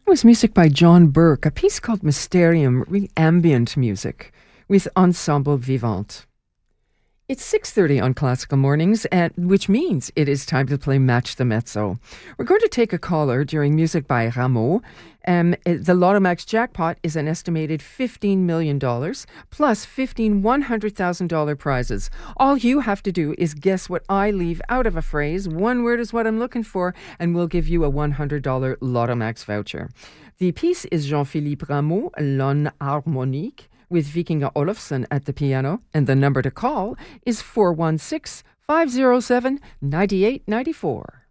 Was music by John Burke, a piece called Mysterium, really ambient music with Ensemble Vivant. It's 6:30 on Classical Mornings, which means it is time to play Match the Mezzo. We're going to take a caller during music by Rameau. The Lotto Max jackpot is an estimated $15 million, plus 15 $100,000 prizes. All you have to do is guess what I leave out of a phrase. One word is what I'm looking for, and we'll give you a $100 Lotto Max voucher. The piece is Jean-Philippe Rameau, L'On Harmonique, with Vikinga Olofsson at the piano, and the number to call is 416-507-9894.